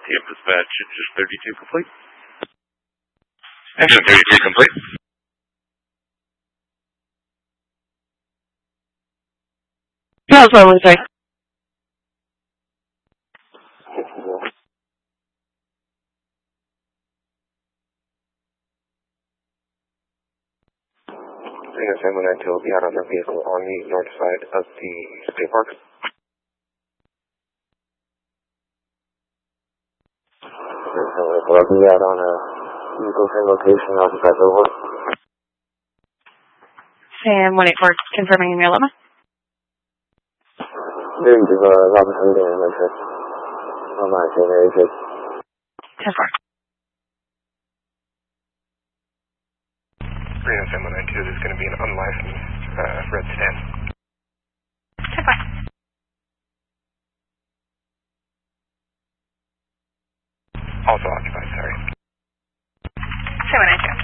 PM dispatch, just 32 complete. Action 32 complete. Yeah, that's what I was saying. Sam 192 will be out on their vehicle on the north side of the state park. We'll be out on a vehicle same location off of that over. Sam 184, confirming your limit. There you go, Robinson Dam, that's it. Oh my, very good. 10-4. Reno Sam 192, there's going to be an unlicensed red sedan. 10-4. Also occupied, sorry. Sam 192.